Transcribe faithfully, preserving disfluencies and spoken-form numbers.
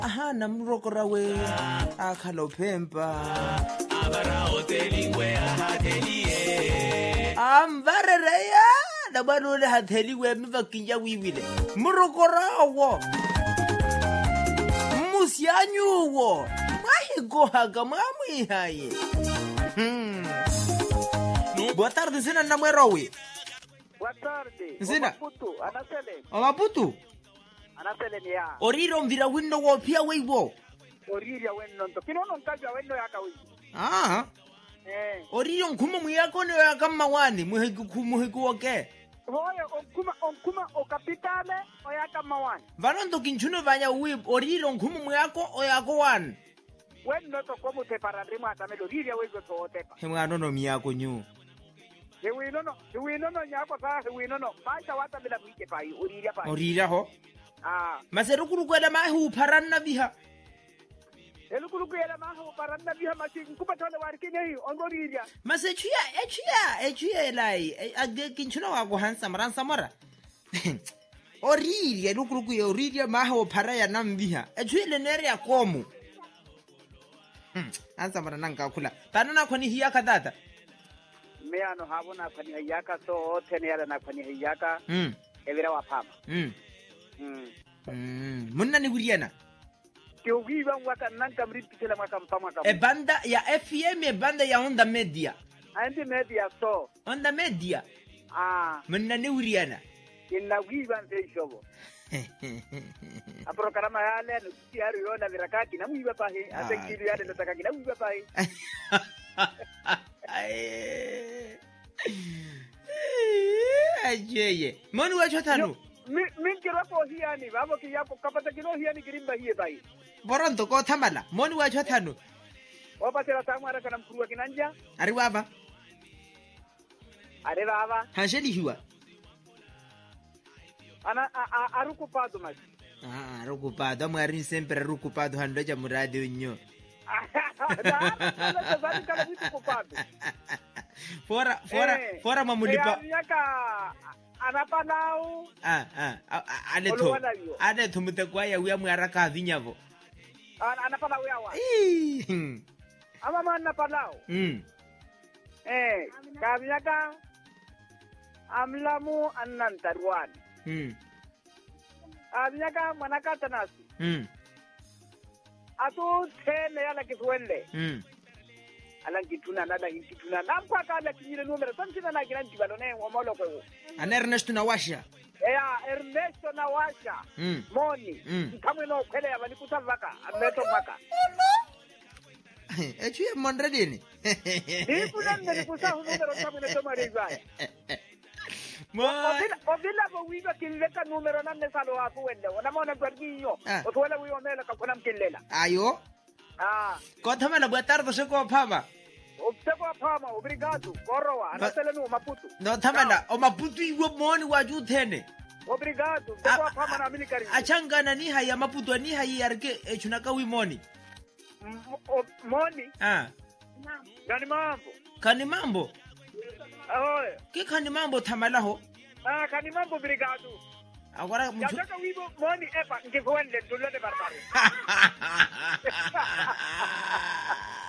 aha namrokora we akhala uphempa abara hoteli we hateliye amvarereya nabanole hateli we mivakinja wiwile mrokorawo musianyuwo mahigohaga mamwihaye hmm boa tarde sina namwerowe. Boa tarde. Sina Maputo anasele o Maputo anasele ni ya oriro mvira winno wo pia weibo oriria wenno to kinono nkaja wenno yakawi ah eh oriro nkuma muyako ne yakama wani muhiku kumuhiku oke hoyo onkuma onkuma o capitale o yakama wani vanondo kinchuno vanya wi oriro nkuma muyako o yako wani wenno to komu te paradrimo atamelo riria wezo to otepa hemwana no miyako nyu hewinono hewinono nyako sa hewinono baita wata bila mwike pai oriria pai orira ho ah maserukuru kwela mahu paranna biha elukulu kwela mahu paranna biha machi nkupa tole warikine hi ongoriria masechuya echuya echuya lai age kinchuno wako hansa maransa mora oriria elukulu kuye oriria mahu paraya nambiha echuya lenere ya komu hmm hansa mara nanga kula tanana khoni hiya kadata meano habona khani hayaka so tene yala na khani hayaka mm evira wa phama mm mm mm munna ni buriana ke ugiba mwaka nanka mripitela mwaka mpama kama e banda ya F M e banda ya Onda Media andi media so Onda Media ah munna ni buriana inna ugiba nte shobo apro karama yale no siari yona virakati na ugiba pahe asekili yale nataka kila ugiba pahe ai ajeye moni wa chatanu mi min kira ko hiani babo ki yako kapata kilo hiani kirimba hiye bai boronto ko thamala moni wa chatanu opa tera tamara kana mkuru kinanja ari baba are baba hansheli hiwa ana arukupado mas ah arukupado mwari sempre arukupado hando cha muradi unyo fora fora eh, fora mamulipa yaka anapanau ah ah aletho aletho mutekwa ya uya mwara ka vinyavo anapanau yawa ama manna panau mm eh kabinyaka amlamu annantarwan mm abinyaka manaka tanasi mm atu tene yala kiswende mm ala kituna nada kituna nampa kala kinyire numero tamsina na kiranti balone omolo ko ana Ernesto na washa ya Ernesto na washa mm moni mm kamwe no kwele yabani kutavaka ameto maka echu ya mondredini hipu nande kusa numero kamwe no mariza mo obila bo wiba kileka numero nanne salo hapo wende ona mona gwargiyo otwala wiyo mela kakona mkilela ayo ah ko thamela boa tarde se ko phama obseko phama obrigado korowa anasele no Maputo no thamela o Maputo iwo moni wa juthene obrigado seko phama na mini kari achangana ni haya Maputo ni haya yarke echuna ka wi moni moni ah gani mambo kani mambo ahoy ke kani mambo thamela ho ah kani mambo obrigado agora mucho yataka wibo moni epa ngifwende tulele barbaro